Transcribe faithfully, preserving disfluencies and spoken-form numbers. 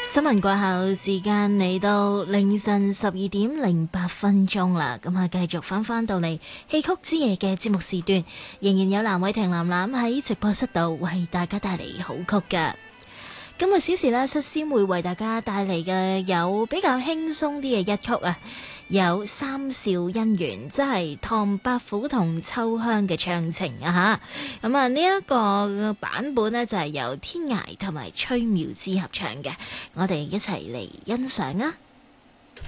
新聞過後，時間嚟到凌晨十二點零八分鐘啦，咁啊繼續翻翻到嚟戲曲之夜嘅節目時段，仍然有藍偉霆藍藍喺直播室度為大家帶嚟好曲㗎。今個小時呢，率先會為大家帶嚟嘅有比較輕鬆啲嘅一曲啊，有三笑姻緣，即係唐伯虎同秋香嘅唱情啊吓。咁啊呢一個版本呢，就係由天涯同埋崔妙芝合唱嘅，我哋一齊嚟欣賞啊！